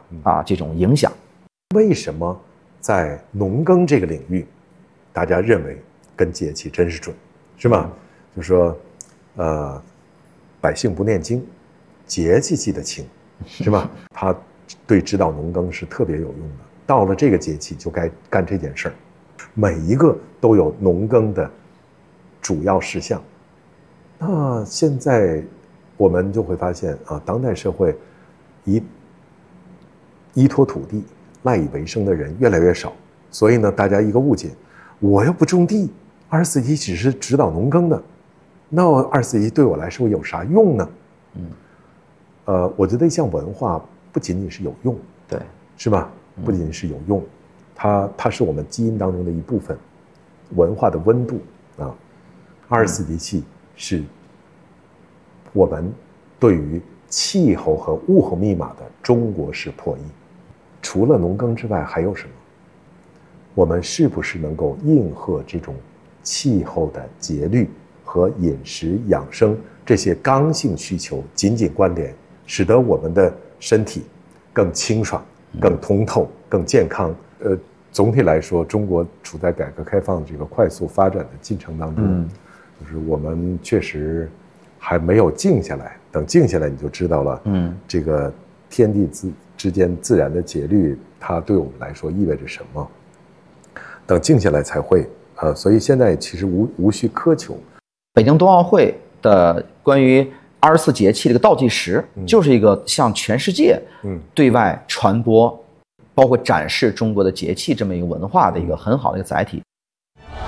这种影响。 为什么在农耕这个领域，大家认为跟节气真是准，是吗？就说，百姓不念经，节气记得清，是吧？他对指导农耕是特别有用的。到了这个节气就该干这件事儿，每一个都有农耕的主要事项。那现在我们就会发现当代社会依托土地赖以为生的人越来越少，所以呢，大家一个误解，我又不种地，24节气只是指导农耕的，那24节气对我来说有啥用呢？我觉得一项文化不仅仅是有用， 对， 是吧？不仅仅是有用，它是我们基因当中的一部分，文化的温度24节气是我们对于气候和物候密码的中国式破译。除了农耕之外还有什么？我们是不是能够应和这种气候的节律和饮食养生这些刚性需求紧紧关联，使得我们的身体更清爽、更通透、更健康？总体来说，中国处在改革开放这个快速发展的进程当中，就是我们确实还没有静下来。等静下来，你就知道了，这个天地之间自然的节律，它对我们来说意味着什么？等静下来才会所以现在其实无需苛求。 北京冬奥会的关于24节气这个倒计时，就是一个向全世界对外传播，包括展示中国的节气这么一个文化的一个很好的一个载体。